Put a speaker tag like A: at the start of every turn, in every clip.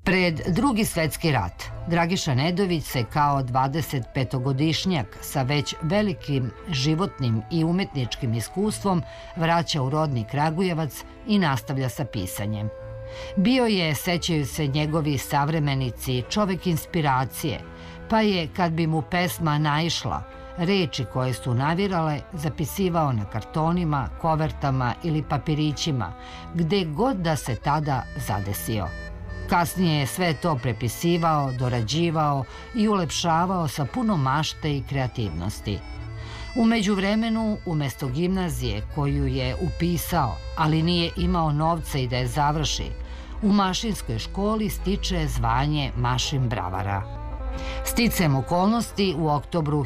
A: Pred Drugi svetski rat, Dragiša Nedović se kao 25-godišnjak sa već velikim životnim i umetničkim iskustvom vraća u rodni Kragujevac i nastavlja sa pisanjem. Bio je, sećaju se njegovi savremenici, čovek inspiracije, pa je, kad bi mu pesma naišla, reči koje su navirale zapisivao na kartonima, kovertama ili papirićima, gde god da se tada zadesio. Kasnije je sve to prepisivao, dorađivao i ulepšavao sa puno mašte i kreativnosti. U međuvremenu, umesto gimnazije koju je upisao, ali nije imao novca i da je završi, u mašinskoj školi stiče zvanje mašin bravara. Sticajem okolnosti, u oktobru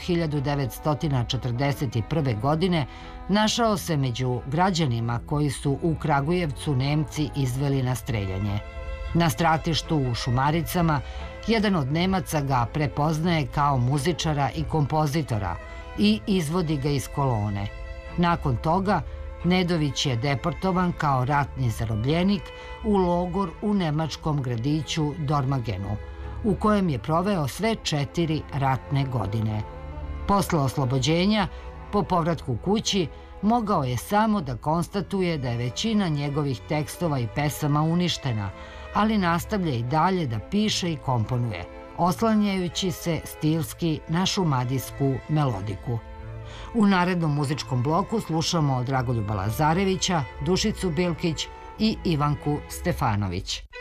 A: 1941. godine našao se među građanima koji su u Kragujevcu Nemci izveli na streljanje. Na stratištu u Šumaricama jedan od Nemaca ga prepoznaje kao muzičara i kompozitora i izvodi ga iz kolone. Nakon toga Nedović je deportovan kao ratni zarobljenik u logor u nemačkom gradiću Dormagenu, u kojem je proveo sve 4 ratne godine. Posle oslobođenja, po povratku kući, mogao je samo da konstatuje da je većina njegovih tekstova i pesama uništena, ali nastavlja i dalje da piše i komponuje, oslanjajući se stilski na šumadijsku melodiku. U narednom muzičkom bloku slušamo Dragoljuba Lazarevića, Dušicu Bilkić i Ivanku Stefanović.